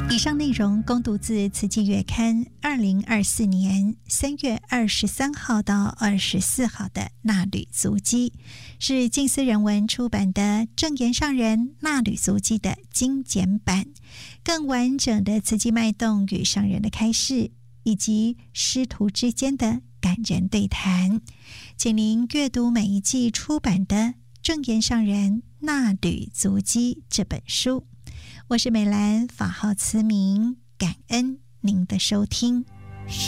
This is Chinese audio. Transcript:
以上内容供读自慈济月刊2024年3月23号到24号的衲履足迹，是静思人文出版的证严上人衲履足迹的精简版，更完整的慈济脉动与上人的开示，以及师徒之间的感人对谈，请您阅读每一季出版的证严上人衲履足迹这本书。我是美兰，法号慈明，感恩您的收听。